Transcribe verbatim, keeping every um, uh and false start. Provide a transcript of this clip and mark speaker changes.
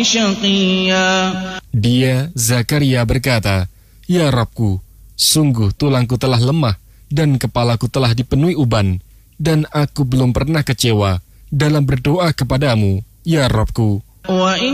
Speaker 1: Dia, Zakaria, berkata, "Ya Rabbku, sungguh tulangku telah lemah dan kepalaku telah dipenuhi uban, dan aku belum pernah kecewa dalam berdoa kepadamu, ya Rabbku."